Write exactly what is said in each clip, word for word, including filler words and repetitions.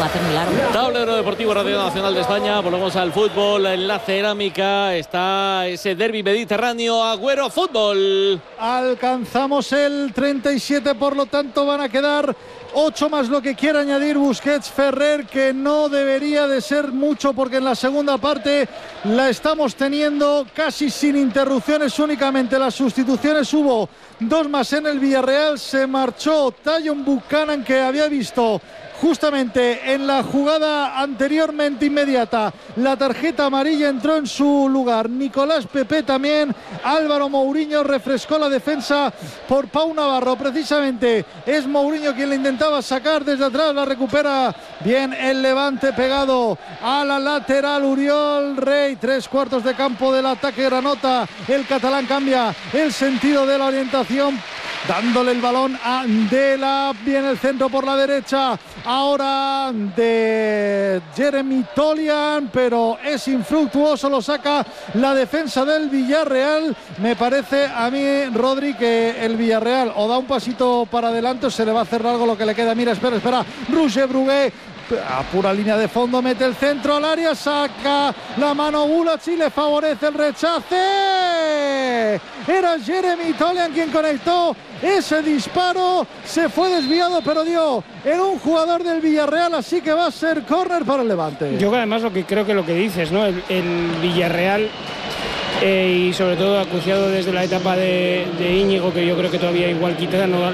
puede hacer muy largo. Tablero Deportivo Radio Nacional de España. Volvemos al fútbol. En la cerámica está ese derbi mediterráneo. Agüero Fútbol. Alcanzamos el treinta y siete, por lo tanto van a quedar ocho más lo que quiera añadir Busquets. Ferrer, que no debería de ser mucho porque en la segunda parte la estamos teniendo casi sin interrupciones, únicamente las sustituciones. Hubo dos más en el Villarreal. Se marchó Tajon Buchanan, que había visto justamente en la jugada anteriormente inmediata la tarjeta amarilla, entró en su lugar Nicolás Pepe también. Álvaro Mourinho refrescó la defensa por Pau Navarro. Precisamente es Mourinho quien le intentaba sacar desde atrás, la recupera bien el Levante pegado a la lateral. Uriol Rey, tres cuartos de campo del ataque granota. El catalán cambia el sentido de la orientación, dándole el balón a Dela. Viene el centro por la derecha ahora de Jeremy Tolian, pero es infructuoso, lo saca la defensa del Villarreal. Me parece a mí, Rodri, que el Villarreal o da un pasito para adelante o se le va a hacer largo lo que le queda. Mira, espera, espera, Roger Brugué a pura línea de fondo, mete el centro al área, saca la mano Bulac y le favorece el rechace. Era Jeremy Tolian quien conectó ese disparo, se fue desviado pero dio en un jugador del Villarreal, así que va a ser córner para el Levante. Yo además lo que creo que lo que dices, ¿no? El, el Villarreal eh, y sobre todo acuciado desde la etapa de, de Íñigo, que yo creo que todavía igual quizá no,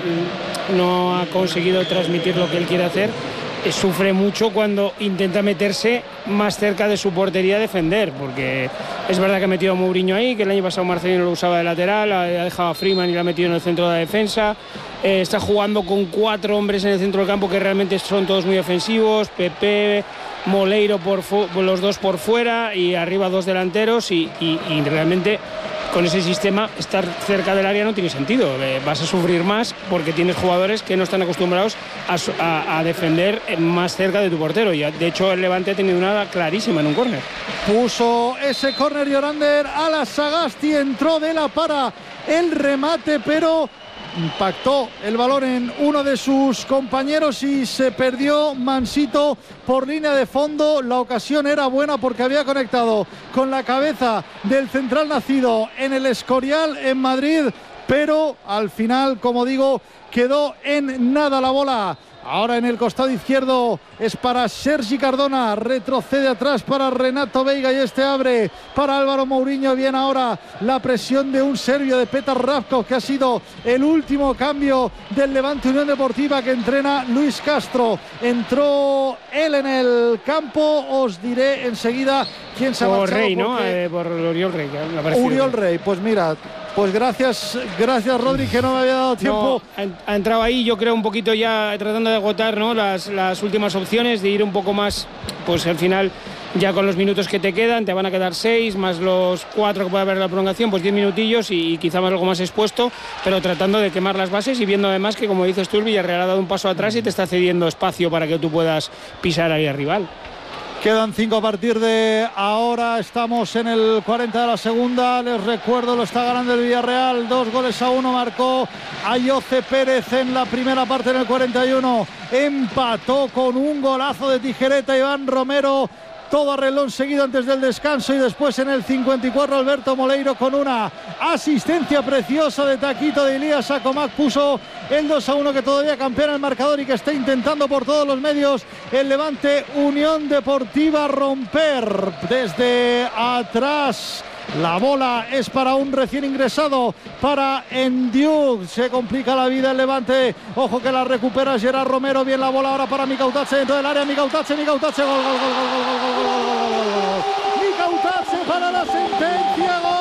no ha conseguido transmitir lo que él quiere hacer. Sufre mucho cuando intenta meterse más cerca de su portería a defender, porque es verdad que ha metido a Mourinho ahí, que el año pasado Marcelino lo usaba de lateral, ha dejado a Freeman y lo ha metido en el centro de la defensa. Eh, está jugando con cuatro hombres en el centro del campo que realmente son todos muy ofensivos, Pepe, Moleiro, por los dos por fuera y arriba dos delanteros y, y, y realmente con ese sistema estar cerca del área no tiene sentido. Eh, vas a sufrir más porque tienes jugadores que no están acostumbrados a, a, a defender más cerca de tu portero. Y de hecho el Levante ha tenido una clarísima en un córner. Puso ese córner Llorander a la Sagasti, entró de la para el remate, pero impactó el balón en uno de sus compañeros y se perdió Mansito por línea de fondo. La ocasión era buena porque había conectado con la cabeza del central nacido en el Escorial en Madrid, pero al final, como digo, quedó en nada la bola. Ahora en el costado izquierdo es para Sergi Cardona, retrocede atrás para Renato Veiga y este abre para Álvaro Mourinho. Bien ahora la presión de un serbio, de Petar Ravkov, que ha sido el último cambio del Levante Unión Deportiva que entrena Luis Castro. Entró él en el campo, os diré enseguida quién se ha marchado. Por Rey, ¿no? Eh, por Uriol Rey. Uriol Rey, pues mira. Pues gracias, gracias Rodri, que no me había dado tiempo. No, ha entrado ahí, yo creo, un poquito ya tratando de agotar, ¿no? las, las últimas opciones, de ir un poco más, pues al final, ya con los minutos que te quedan, te van a quedar seis, más los cuatro que puede haber la prolongación, pues diez minutillos y, y quizá más algo más expuesto, pero tratando de quemar las bases y viendo además que, como dices tú, el Villarreal ha dado un paso atrás y te está cediendo espacio para que tú puedas pisar área rival. Quedan cinco a partir de ahora, estamos en el cuarenta de la segunda, les recuerdo, lo está ganando el Villarreal, dos goles a uno, marcó Ayoce Pérez en la primera parte en el cuarenta y uno, empató con un golazo de tijereta Iván Romero, todo a reloj seguido antes del descanso, y después en el cincuenta y cuatro Alberto Moleiro con una asistencia preciosa de taquito de Ilías Acomac puso el dos a uno, que todavía campea el marcador y que está intentando por todos los medios el Levante Unión Deportiva romper desde atrás. La bola es para un recién ingresado, para Endiuk. Se complica la vida el Levante. Ojo que la recupera Gerard Romero. Bien la bola ahora para Mikautache dentro del área. Mikautache, Mikautache. Gol, gol, gol, gol, gol, gol, gol, gol, gol, gol. Mikautache para la sentencia. Gol.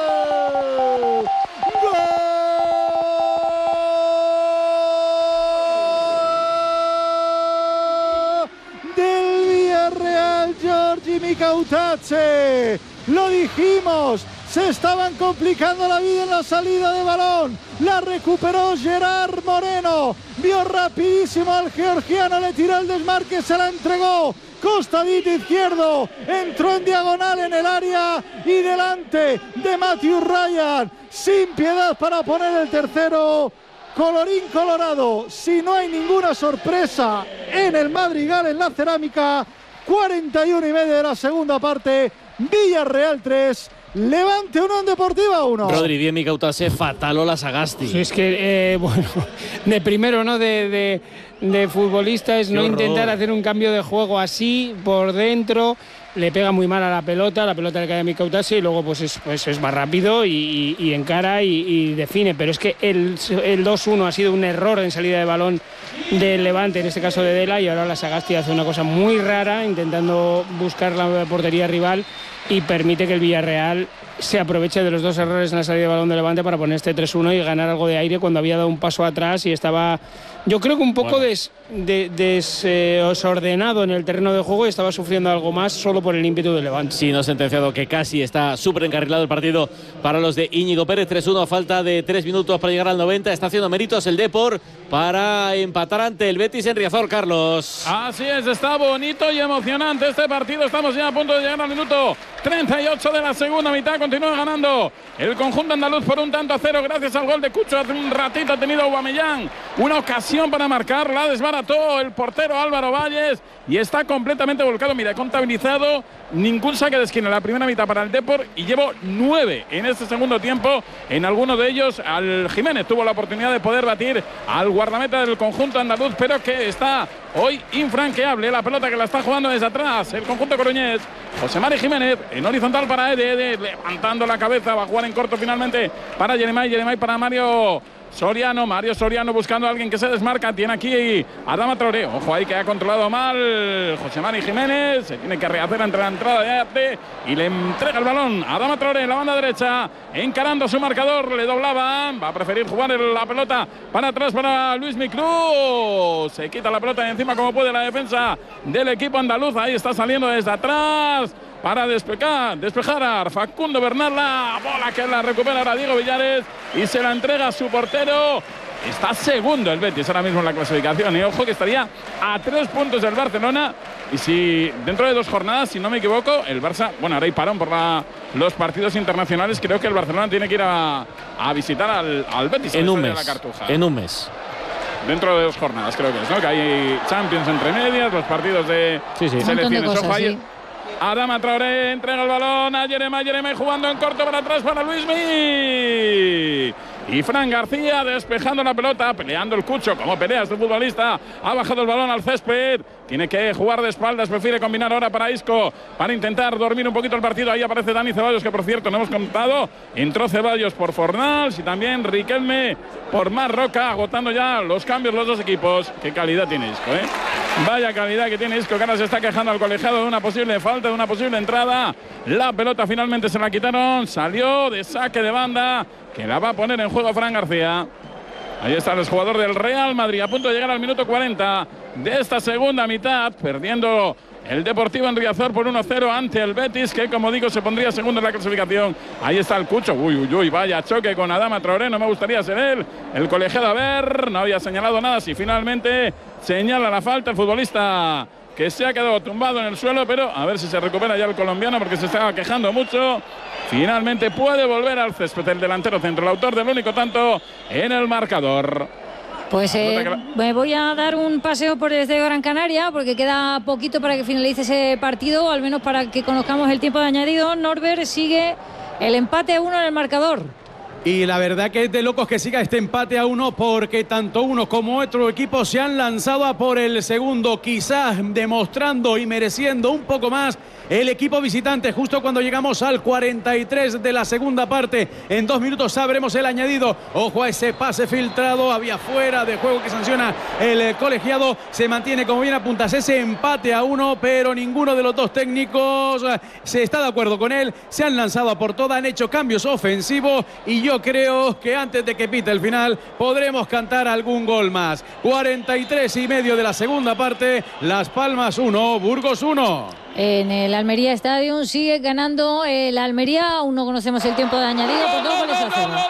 Gol del Villarreal, Giorgi Mikautache. Lo dijimos, se estaban complicando la vida en la salida de balón. La recuperó Gerard Moreno. Vio rapidísimo al georgiano, le tiró el desmarque, se la entregó. Costadito izquierdo, entró en diagonal en el área y delante de Matthew Ryan. Sin piedad para poner el tercero. colorín colorado, si no hay ninguna sorpresa en el Madrigal, en la Cerámica, cuarenta y uno y medio de la segunda parte, Villarreal tres, Levante uno, en Deportiva uno. Rodri, bien mi Cautase, fatal o la Sagasti. Sí, es que, eh, bueno, de primero, ¿no? De, de, de futbolista es no intentar hacer un cambio de juego así, por dentro. Le pega muy mal a la pelota, la pelota le cae a mi Cautase y luego pues es, pues es más rápido y, y, y encara y, y define. Pero es que el, el dos uno ha sido un error en salida de balón del Levante, en este caso de Dela, y ahora la Sagasti hace una cosa muy rara intentando buscar la portería rival y permite que el Villarreal se aproveche de los dos errores en la salida de balón de Levante para poner este tres uno y ganar algo de aire cuando había dado un paso atrás y estaba, yo creo que un poco bueno. des, de, desordenado en el terreno de juego y estaba sufriendo algo más solo por el ímpetu del Levante. Sí, no sentenciado que casi está súper encarrilado el partido para los de Íñigo Pérez. tres uno a falta de tres minutos para llegar al noventa. Está haciendo méritos el Depor para empatar ante el Betis en Riazor, Carlos. Así es, está bonito y emocionante este partido. Estamos ya a punto de llegar al minuto treinta y ocho de la segunda mitad. Continúa ganando el conjunto andaluz por un tanto a cero gracias al gol de Cucho. Hace un ratito ha tenido Aubameyang una ocasión para marcar, la desbarató el portero Álvaro Valles y está completamente volcado. Mira, he contabilizado ningún saque de esquina en la primera mitad para el Depor y llevo nueve en este segundo tiempo. En alguno de ellos al Jiménez tuvo la oportunidad de poder batir al guardameta del conjunto andaluz, pero que está hoy infranqueable. La pelota que la está jugando desde atrás el conjunto coruñés. José Mari Jiménez en horizontal para Ede, Ede levantando la cabeza, va a jugar en corto finalmente para Yeremay, Yeremay para Mario Soriano, Mario Soriano buscando a alguien que se desmarca, tiene aquí a Adama Traoré, ojo ahí que ha controlado mal José Mari Jiménez, se tiene que rehacer entre la entrada de Arte y le entrega el balón a Adama Traoré en la banda derecha, encarando su marcador, le doblaba, va a preferir jugar la pelota para atrás para Luis Miclú, se quita la pelota de encima como puede la defensa del equipo andaluz, ahí está saliendo desde atrás para despejar, despejar a Facundo Bernal, la bola que la recupera ahora Diego Villares y se la entrega a su portero. Está segundo el Betis ahora mismo en la clasificación y ojo que estaría a tres puntos del Barcelona y si dentro de dos jornadas, si no me equivoco, el Barça, bueno, ahora hay parón por la, los partidos internacionales, creo que el Barcelona tiene que ir a, a visitar al, al Betis en un mes, la Cartuja. En un mes. Dentro de dos jornadas creo que es, ¿no? Que hay Champions entre medias, los partidos de sí, sí. selecciones. Cosas, ojo ahí. Sí. Adama Traoré entrega el balón a Yeremay, Yeremay jugando en corto para atrás para Luismi. Y Fran García despejando la pelota, peleando el Cucho, como pelea este futbolista. Ha bajado el balón al césped, tiene que jugar de espaldas, prefiere combinar ahora para Isco, para intentar dormir un poquito el partido. Ahí aparece Dani Ceballos, que por cierto no hemos contado. Entró Ceballos por Fornals y también Riquelme por Marroca, agotando ya los cambios los dos equipos. Qué calidad tiene Isco, ¿eh? Vaya calidad que tiene Isco, que ahora se está quejando al colegiado de una posible falta, de una posible entrada. La pelota finalmente se la quitaron, salió de saque de banda, que la va a poner en juego Fran García. Ahí está el jugador del Real Madrid, a punto de llegar al minuto cuarenta de esta segunda mitad, perdiendo el Deportivo en Riazor por uno cero ante el Betis, que como digo se pondría segundo en la clasificación. Ahí está el Cucho, uy, uy, uy, vaya choque con Adama Traoré, no me gustaría ser él. El colegiado, a ver, no había señalado nada, si finalmente señala la falta el futbolista que se ha quedado tumbado en el suelo, pero a ver si se recupera ya el colombiano porque se estaba quejando mucho. Finalmente puede volver al césped el delantero centro, el autor del único tanto en el marcador. Pues eh, me voy a dar un paseo por desde Gran Canaria porque queda poquito para que finalice ese partido, al menos para que conozcamos el tiempo de añadido. Norbert, sigue el empate a uno en el marcador. Y la verdad que es de locos que siga este empate a uno porque tanto uno como otro equipo se han lanzado a por el segundo, quizás demostrando y mereciendo un poco más el equipo visitante justo cuando llegamos al cuarenta y tres de la segunda parte. En dos minutos sabremos el añadido. Ojo a ese pase filtrado, había fuera de juego que sanciona el colegiado. Se mantiene, como bien apuntas, ese empate a uno, pero ninguno de los dos técnicos se está de acuerdo con él. Se han lanzado a por toda, han hecho cambios ofensivos y yo creo que antes de que pite el final podremos cantar algún gol más. cuarenta y tres y medio de la segunda parte, Las Palmas uno, Burgos uno. En el Almería Stadium sigue ganando el Almería, aún no conocemos el tiempo de añadido, por dos goles a cero.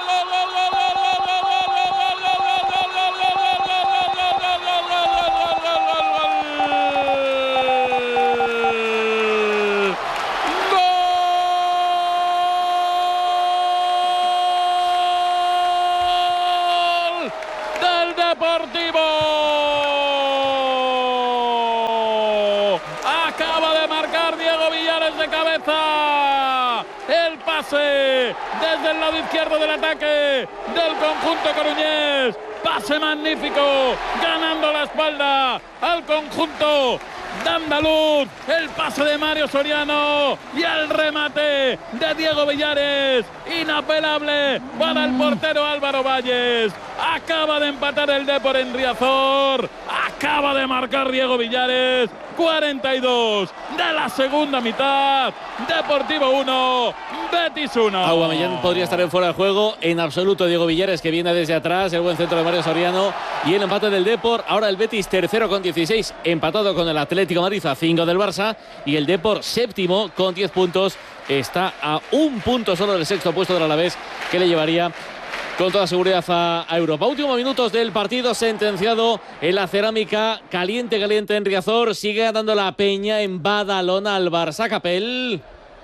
de cabeza. El pase desde el lado izquierdo del ataque del conjunto coruñés. Pase magnífico, ganando la espalda al conjunto de Andaluz. El pase de Mario Soriano y el remate de Diego Villares. Inapelable para el portero Álvaro Valles. Acaba de empatar el Depor en Riazor. Acaba de marcar Diego Villares. cuarenta y dos de la segunda mitad. Deportivo uno, Betis uno. Aubameyang podría estar en fuera de juego. En absoluto Diego Villares, que viene desde atrás. El buen centro de Mario Soriano. Y el empate del Depor. Ahora el Betis tercero con dieciséis. Empatado con el Atlético Madrid a cinco del Barça. Y el Depor séptimo con diez puntos. Está a un punto solo del sexto puesto del Alavés, que le llevaría con toda seguridad a, a Europa. Últimos minutos del partido, sentenciado en la cerámica. Caliente, caliente en Riazor. Sigue ganando la Peña en Badalona al Barça. Capel.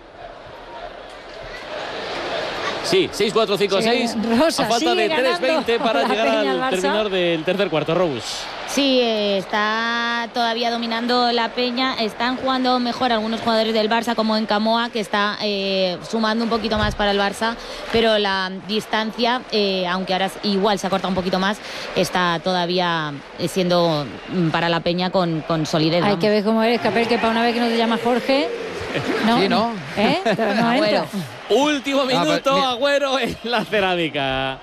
Sí, seis cuatro cinco seis. Rosa, a falta de tres veinte para llegar al, al terminar del tercer cuarto. Robus. Sí, está todavía dominando la Peña. Están jugando mejor algunos jugadores del Barça, como en Camoa, que está eh, sumando un poquito más para el Barça, pero la distancia, eh, aunque ahora igual se acorta un poquito más, está todavía siendo para la Peña con, con solidez. Hay que ver cómo eres, Capel, que para una vez que no te llama Jorge. No, sí, ¿no? ¿Eh? No Agüero. Último minuto, ah, Agüero en la cerámica.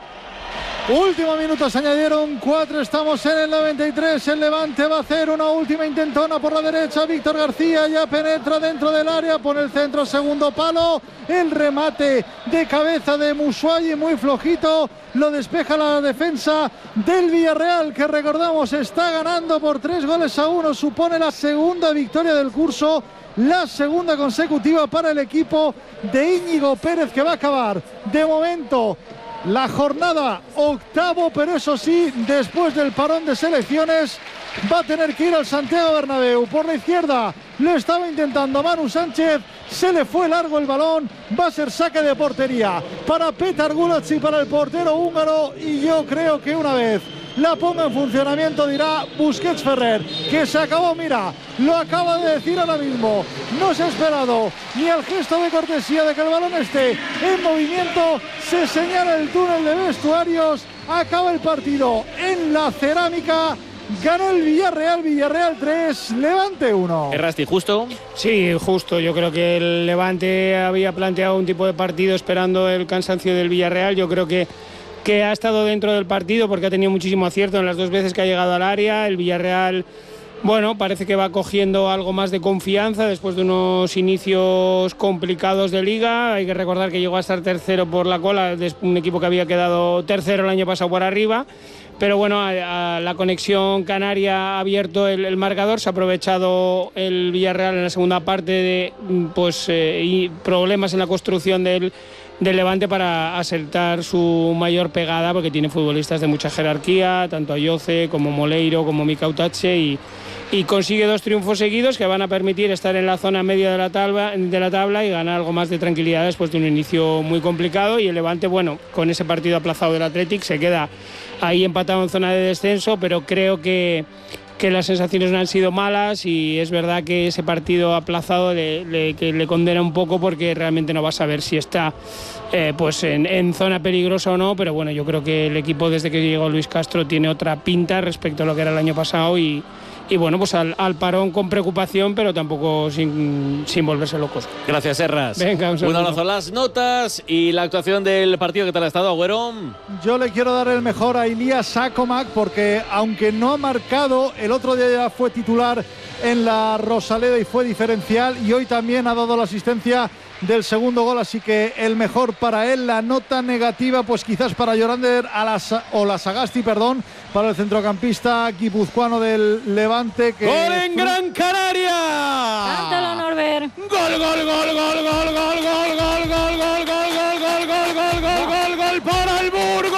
Último minuto, se añadieron cuatro, estamos en el noventa y tres, el Levante va a hacer una última intentona por la derecha, Víctor García ya penetra dentro del área, pone el centro, segundo palo, el remate de cabeza de Musuayi muy flojito, lo despeja la defensa del Villarreal, que recordamos está ganando por tres goles a uno, supone la segunda victoria del curso, la segunda consecutiva para el equipo de Íñigo Pérez, que va a acabar de momento la jornada octavo, pero eso sí, después del parón de selecciones va a tener que ir al Santiago Bernabéu. Por la izquierda lo estaba intentando Manu Sánchez, se le fue largo el balón, va a ser saque de portería para Petar Gulacsi, para el portero húngaro, y yo creo que una vez la ponga en funcionamiento dirá Busquets Ferrer, que se acabó, mira, lo acaba de decir ahora mismo, no se ha esperado ni el gesto de cortesía de que el balón esté en movimiento, se señala el túnel de vestuarios, acaba el partido en la cerámica, ganó el Villarreal, Villarreal tres, Levante uno. Errasti, justo. Sí, justo. Yo creo que el Levante había planteado un tipo de partido esperando el cansancio del Villarreal. Yo creo que que ha estado dentro del partido porque ha tenido muchísimo acierto en las dos veces que ha llegado al área. El Villarreal, bueno, parece que va cogiendo algo más de confianza después de unos inicios complicados de liga. Hay que recordar que llegó a estar tercero por la cola, un equipo que había quedado tercero el año pasado por arriba. Pero bueno, a, a la conexión canaria ha abierto el, el marcador, se ha aprovechado el Villarreal en la segunda parte de pues, eh, y problemas en la construcción del del Levante para asentar su mayor pegada, porque tiene futbolistas de mucha jerarquía, tanto Ayoce como Moleiro como Mika Utache, y, y consigue dos triunfos seguidos que van a permitir estar en la zona media de la tabla, de la tabla y ganar algo más de tranquilidad después de un inicio muy complicado. Y el Levante, bueno, con ese partido aplazado del Athletic se queda ahí empatado en zona de descenso, pero creo que que las sensaciones no han sido malas, y es verdad que ese partido aplazado le, le, que le condena un poco, porque realmente no va a saber si está eh, pues en, en zona peligrosa o no, pero bueno, yo creo que el equipo desde que llegó Luis Castro tiene otra pinta respecto a lo que era el año pasado, y, y bueno, pues al, al parón con preocupación, pero tampoco sin, sin volverse locos. Gracias, Serras. Venga, un un abrazo. Las notas y la actuación del partido, ¿qué tal ha estado, Agüero? Yo le quiero dar el mejor a Ilías Akomak, porque aunque no ha marcado, el otro día ya fue titular en la Rosaleda y fue diferencial, y hoy también ha dado la asistencia del segundo gol, así que el mejor para él. La nota negativa, pues quizás para Yorander Olasagasti, perdón, para el centrocampista guipuzcoano del Levante. Que ¡Gol en Gran Canaria! Cántalo, Norbert. ¡Gol, gol, gol, gol, gol, gol, gol, gol, gol, gol, gol, gol, gol, gol, gol, gol, gol, gol para el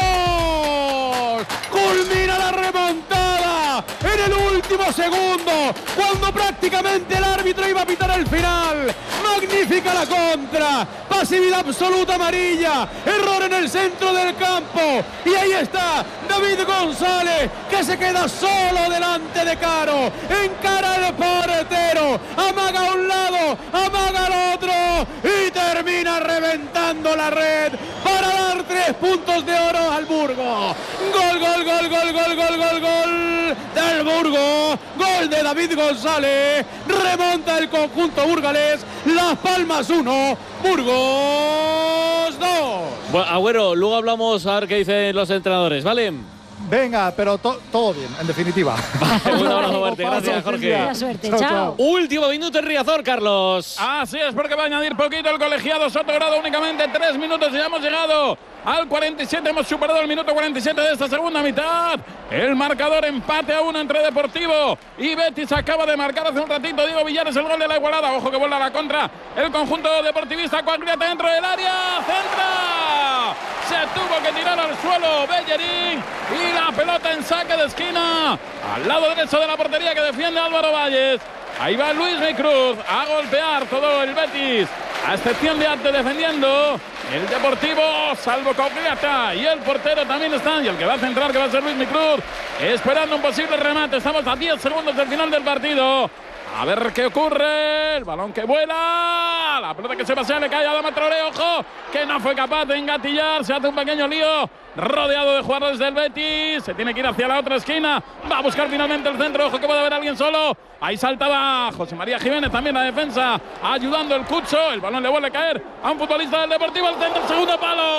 Burgos! ¡Culmina la remontada en el último segundo, cuando prácticamente el árbitro iba a pitar el final! ¡Magnífica la contra! Pasividad absoluta amarilla, error en el centro del campo, y ahí está David González, que se queda solo delante de Caro, encara al portero, amaga a un lado, amaga al otro, tocó la red para dar tres puntos de oro al Burgos. Gol, gol, gol, gol, gol, gol, gol, gol del Burgos. Gol de David González. Remonta el conjunto burgalés. Las Palmas uno, Burgos dos. Bueno, Agüero, luego hablamos a ver qué dicen los entrenadores, ¿vale? Venga, pero to todo bien, en definitiva. Un abrazo fuerte, gracias, Jorge. Buena suerte, Chao, chao. chao. Último minuto en Riazor, Carlos. Así es, porque va a añadir poquito el colegiado Sotogrado, únicamente tres minutos y ya hemos llegado al cuarenta y siete, hemos superado el minuto cuarenta y siete de esta segunda mitad. El marcador empate a uno entre Deportivo y Betis. Acaba de marcar hace un ratito Diego Villares el gol de la igualada. Ojo que vuelve a la contra el conjunto deportivista. Coagliata dentro del área, centra. Se tuvo que tirar al suelo Bellerín y la pelota en saque de esquina al lado derecho de la portería que defiende Álvaro Valles. Ahí va Luis Cruz a golpear todo el Betis, a excepción de Arte defendiendo. El Deportivo, salvo Coagliata, y el portero también está, y el que va a centrar, que va a ser Luis Cruz, esperando un posible remate. Estamos a diez segundos del final del partido. A ver qué ocurre. El balón que vuela. La pelota que se pasea le cae a Adama Traoré. Ojo, que no fue capaz de engatillar. Se hace un pequeño lío. Rodeado de jugadores del Betis. Se tiene que ir hacia la otra esquina. Va a buscar finalmente el centro. Ojo que puede haber alguien solo. Ahí saltaba José María Jiménez, también la defensa, ayudando el Cucho. El balón le vuelve a caer a un futbolista del Deportivo. El centro, el segundo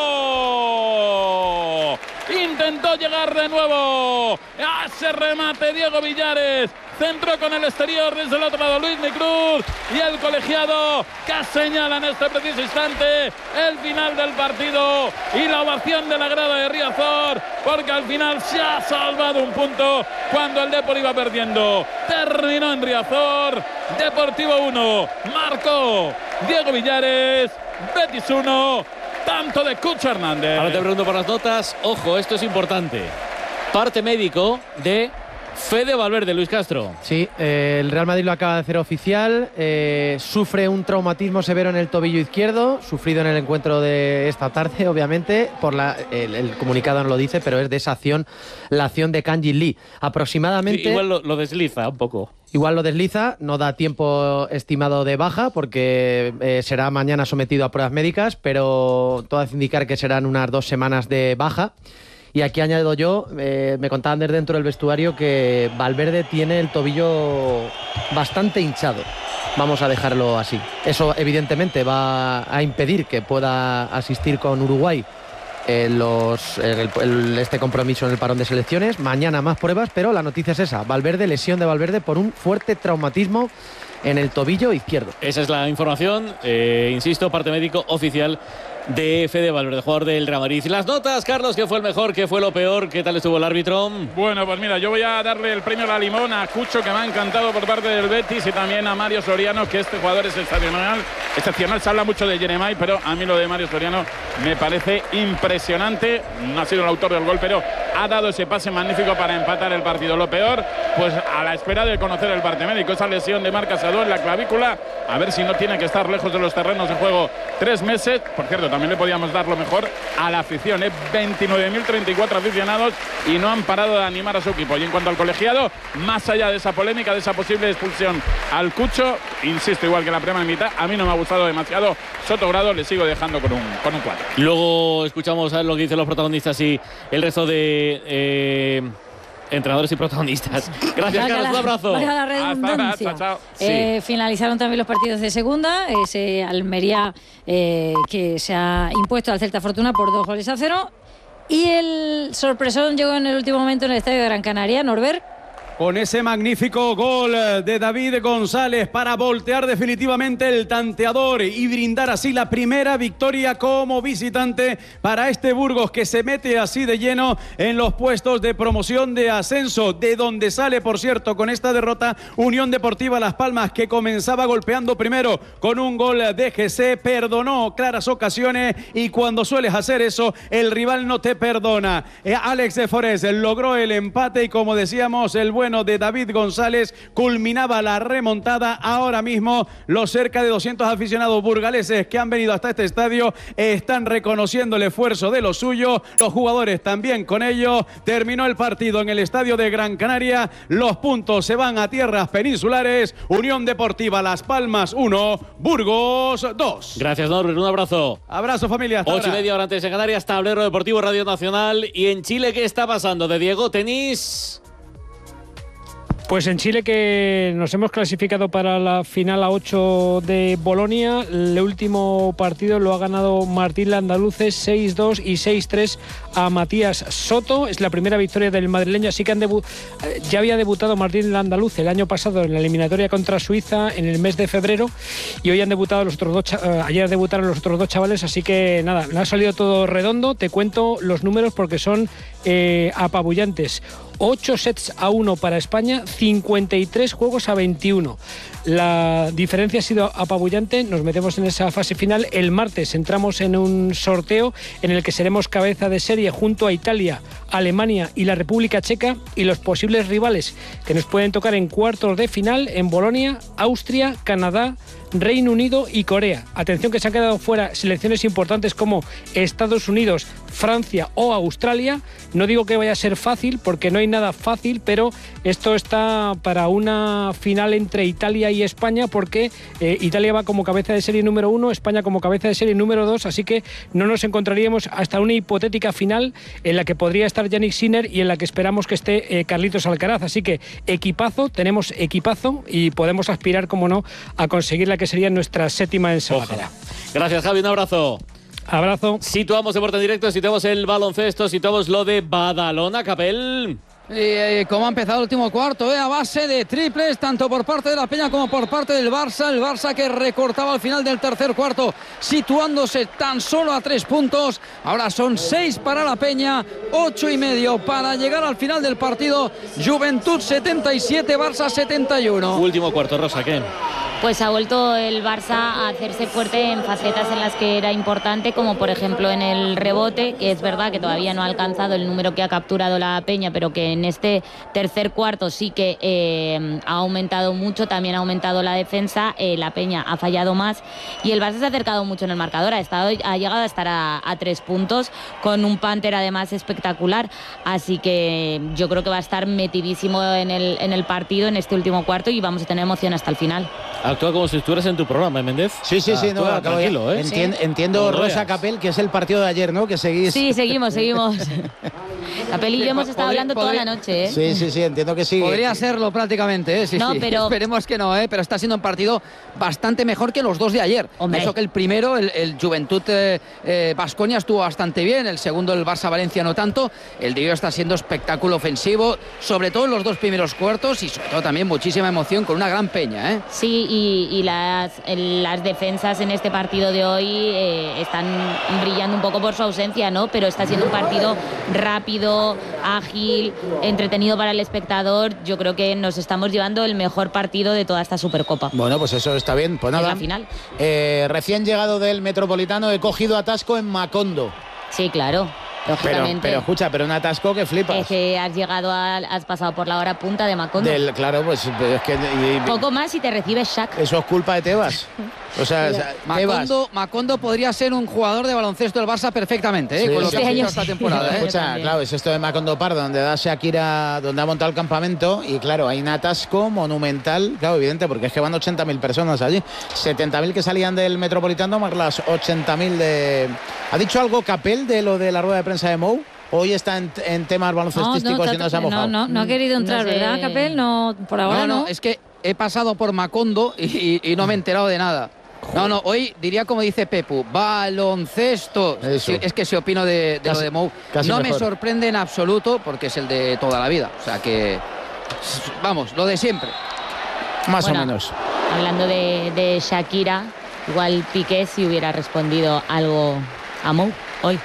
palo. Intentó llegar de nuevo a ese remate Diego Villares. Centró con el exterior desde el otro lado Luis Cruz. Y el colegiado que señala en este preciso instante el final del partido y la ovación de la grada de Riazor, porque al final se ha salvado un punto cuando el Depor iba perdiendo. Terminó en Riazor. Deportivo uno, marcó Diego Villares. Betis uno, tanto de Cucho Hernández. Ahora te pregunto por las notas. Ojo, esto es importante. Parte médico de Fede Valverde, Luis Castro. Sí, eh, el Real Madrid lo acaba de hacer oficial. Eh, sufre un traumatismo severo en el tobillo izquierdo, sufrido en el encuentro de esta tarde, obviamente. Por la, el, el comunicado no lo dice, pero es de esa acción, la acción de Kang Jin Lee. Aproximadamente. Sí, igual lo, lo desliza un poco. Igual lo desliza, no da tiempo estimado de baja porque eh, será mañana sometido a pruebas médicas, pero todo hace indicar que serán unas dos semanas de baja. Y aquí añado yo, eh, me contaban desde dentro del vestuario que Valverde tiene el tobillo bastante hinchado. Vamos a dejarlo así. Eso evidentemente va a impedir que pueda asistir con Uruguay en los, en el, el, este compromiso en el parón de selecciones. Mañana más pruebas, pero la noticia es esa. Valverde, lesión de Valverde por un fuerte traumatismo en el tobillo izquierdo. Esa es la información, eh, insisto, parte médico oficial de Fede Valverde, jugador del Real Madrid. Las notas, Carlos, ¿qué fue el mejor? ¿Qué fue lo peor? ¿Qué tal estuvo el árbitro? Bueno, pues mira, yo voy a darle el premio La Limón a Cucho, que me ha encantado por parte del Betis, y también a Mario Soriano, que este jugador es excepcional. Excepcional, se habla mucho de Jeremai, pero a mí lo de Mario Soriano me parece impresionante. No ha sido el autor del gol, pero ha dado ese pase magnífico para empatar el partido. Lo peor, pues a la espera de conocer el parte médico, esa lesión de Marc Casado en la clavícula, a ver si no tiene que estar lejos de los terrenos de juego tres meses. Por cierto, también le podíamos dar lo mejor a la afición, ¿eh? veintinueve mil treinta y cuatro aficionados y no han parado de animar a su equipo. Y en cuanto al colegiado, más allá de esa polémica, de esa posible expulsión al Cucho, insisto, igual que la primera mitad, a mí no me ha gustado demasiado Sotogrado, le sigo dejando con un con un cuatro. Luego escuchamos a lo que dicen los protagonistas y el resto de eh, entrenadores y protagonistas. Gracias, Carlos, un abrazo. Para la redundancia. Hasta ahora, chao, chao. Eh, Sí. Finalizaron también los partidos de segunda. Ese Almería eh, que se ha impuesto al Celta Fortuna por dos goles a cero. Y el sorpresón llegó en el último momento en el estadio de Gran Canaria, Norbert. Con ese magnífico gol de David González para voltear definitivamente el tanteador y brindar así la primera victoria como visitante para este Burgos, que se mete así de lleno en los puestos de promoción de ascenso, de donde sale, por cierto, con esta derrota Unión Deportiva Las Palmas, que comenzaba golpeando primero con un gol de G C, perdonó claras ocasiones y cuando sueles hacer eso, el rival no te perdona. Eh, Alex de Forest logró el empate y, como decíamos, el buen bueno de David González culminaba la remontada. Ahora mismo los cerca de doscientos aficionados burgaleses que han venido hasta este estadio están reconociendo el esfuerzo de los suyos, los jugadores también con ellos. Terminó el partido en el estadio de Gran Canaria, los puntos se van a tierras peninsulares. Unión Deportiva Las Palmas uno, Burgos dos. Gracias, Norbert, un abrazo. Abrazo, familia. Hasta Ocho y ahora. media hora antes de Canarias, Tablero Deportivo Radio Nacional. Y en Chile, ¿qué está pasando? De Diego, tenis. Pues en Chile, que nos hemos clasificado para la final a ocho de Bolonia. El último partido lo ha ganado Martín Landaluce seis dos y seis tres a Matías Soto. Es la primera victoria del madrileño, así que han debu- ya había debutado Martín Landaluce el año pasado en la eliminatoria contra Suiza en el mes de febrero, y hoy han debutado los otros dos, cha- ayer debutaron los otros dos chavales, así que nada, me ha salido todo redondo. Te cuento los números porque son eh, apabullantes. ocho sets a uno para España, cincuenta y tres juegos a veintiuno. La diferencia ha sido apabullante. Nos metemos en esa fase final. El martes entramos en un sorteo en el que seremos cabeza de serie junto a Italia, Alemania y la República Checa, y los posibles rivales que nos pueden tocar en cuartos de final en Bolonia, Austria, Canadá, Reino Unido y Corea. Atención, que se han quedado fuera selecciones importantes como Estados Unidos, Francia o Australia. No digo que vaya a ser fácil, porque no hay nada fácil, pero esto está para una final entre Italia y España, porque eh, Italia va como cabeza de serie número uno, España como cabeza de serie número dos, así que no nos encontraríamos hasta una hipotética final en la que podría estar Yannick Sinner y en la que esperamos que esté eh, Carlitos Alcaraz. Así que equipazo, tenemos equipazo y podemos aspirar, como no, a conseguir la que sería nuestra séptima en Sabatera. Gracias, Javi, un abrazo. Abrazo. Situamos Deporte en Directo, situamos el baloncesto, situamos lo de Badalona, Capel. Y eh, cómo ha empezado el último cuarto, eh, a base de triples, tanto por parte de la Peña como por parte del Barça. El Barça que recortaba al final del tercer cuarto, situándose tan solo a tres puntos. Ahora son seis para la Peña, ocho y medio para llegar al final del partido. Juventud setenta y siete, Barça setenta y uno. Último cuarto, Rosa, ¿qué? Pues ha vuelto el Barça a hacerse fuerte en facetas en las que era importante, como por ejemplo en el rebote, que es verdad que todavía no ha alcanzado el número que ha capturado la Peña, pero que en este tercer cuarto sí que eh, ha aumentado mucho. También ha aumentado la defensa, eh, la Peña ha fallado más y el Barça se ha acercado mucho en el marcador. Ha, estado, ha llegado a estar a, a tres puntos, con un Panther además espectacular, así que yo creo que va a estar metidísimo en el, en el partido en este último cuarto y vamos a tener emoción hasta el final. Actúa como si estuvieras en tu programa, ¿eh, Méndez? Sí, sí, sí, no, Actúa acabo tranquilo, ya. ¿eh? Entien- Sí. Entiendo, No lo Rosa veas. Capel, que es el partido de ayer, ¿no? Que seguís. Sí, seguimos, seguimos. Capel y yo hemos estado Podría- hablando toda podría- la noche, ¿eh? Sí, sí, sí, entiendo que sí. Podría serlo prácticamente, ¿eh? Sí, No, sí. pero- Esperemos que no, ¿eh? Pero está siendo un partido bastante mejor que los dos de ayer. Hombre. Eso que el primero, el, el Juventud eh, eh, Baskonia, estuvo bastante bien, el segundo, el Barça Valencia, no tanto. El de hoy está siendo espectáculo ofensivo, sobre todo en los dos primeros cuartos y sobre todo también muchísima emoción con una gran Peña, ¿eh? Sí, y, y las, el- las defensas en este partido de hoy eh, están brillando un poco por su ausencia, ¿no? Pero está siendo un partido rápido, ágil, entretenido para el espectador. Yo creo que nos estamos llevando el mejor partido de toda esta Supercopa. Bueno, pues eso está bien. Pues En nada. la final. Eh, recién llegado del Metropolitano, he cogido atasco en Macondo. Sí, claro. Pero, Lógicamente. pero escucha, pero un atasco que flipas. Es que has llegado a, has pasado por la hora punta de Macondo. Del, claro, pues es que y- y- Poco más y te recibes Shaq. eso es culpa de Tebas. O sea, o sea, Tebas. Macondo, Macondo podría ser un jugador de baloncesto del Barça perfectamente, ¿eh? Sí, con lo sí, que ha sí. hecho esta temporada, ¿eh? Escucha, claro, es esto de Macondo Pardo, donde da Shakira, donde ha montado el campamento, y claro, hay un atasco monumental, claro, evidente, porque es que van ochenta mil personas allí, setenta mil que salían del Metropolitano, más las ochenta mil de... ¿Ha dicho algo Capel de lo de la rueda de prensa de Mou? Hoy está en, en temas baloncestísticos y no se ha mojado. no, no, no ha querido entrar, No sé. ¿verdad, Capel? No, por ahora no, no. no, es que he pasado por Macondo y, y no me he enterado de nada. No, no, hoy diría como dice Pepu, baloncesto. Eso. Sí, es que si opino de, de Casi- lo de Mou, casi no mejor. me sorprende en absoluto porque es el de toda la vida. O sea que, vamos, lo de siempre. Más Bueno, o menos. Hablando de, de Shakira, igual Piqué si hubiera respondido algo a Mou hoy.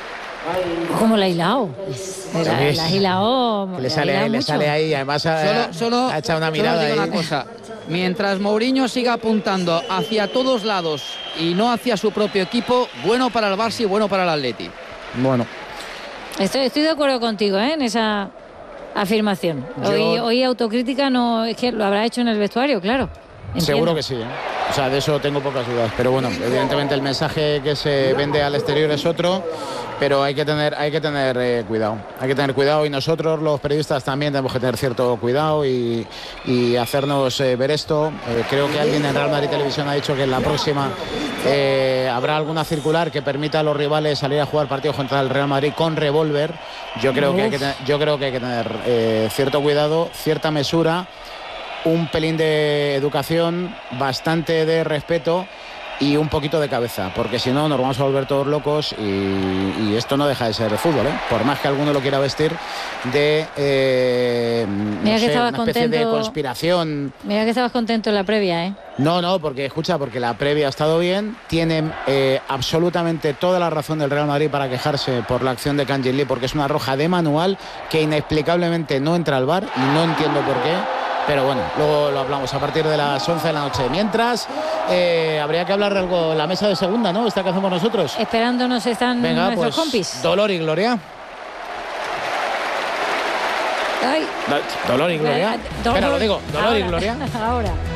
¿Cómo la ha hilado? La, Sí. la ha hilado. Que le la ha sale, hilado le mucho. sale ahí, además ha, Solo, solo, ha echado una solo os mirada digo ahí. una cosa. Mientras Mourinho siga apuntando hacia todos lados y no hacia su propio equipo, bueno para el Barça y bueno para el Atleti. Bueno, Estoy, estoy de acuerdo contigo, ¿eh? En esa, afirmación. Yo- Hoy, hoy autocrítica no es que lo habrá hecho en el vestuario, claro. Entiendo. Seguro que sí, ¿eh? O sea, de eso tengo pocas dudas. Pero bueno, evidentemente el mensaje que se vende al exterior es otro, pero hay que tener, hay que tener eh, cuidado. Hay que tener cuidado y nosotros, los periodistas, también tenemos que tener cierto cuidado y, y hacernos eh, ver esto. Eh, creo que alguien en Real Madrid Televisión ha dicho que en la próxima eh, habrá alguna circular que permita a los rivales salir a jugar partidos contra el Real Madrid con revólver. Yo creo que hay que tener, yo creo que hay que tener eh, cierto cuidado, cierta mesura, un pelín de educación, bastante de respeto y un poquito de cabeza, porque si no nos vamos a volver todos locos y, y esto no deja de ser de fútbol, ¿eh? Por más que alguno lo quiera vestir de eh, no Mira que sé, estabas una especie de contento. conspiración. Mira que estabas contento en la previa, ¿eh? No, no, porque escucha, porque la previa ha estado bien, tiene eh, absolutamente toda la razón del Real Madrid para quejarse por la acción de Kang Jin-lee, porque es una roja de manual que inexplicablemente no entra al V A R y no entiendo por qué. Pero bueno, luego lo hablamos a partir de las once de la noche. Mientras, eh, habría que hablar de algo, la mesa de segunda, ¿no? Esta que hacemos nosotros. Esperándonos están Venga, nuestros pues, compis. Dolor y Gloria. Ay. Dolor y Gloria. Dolor. Espera, lo digo. Dolor y Ahora. Gloria. Ahora.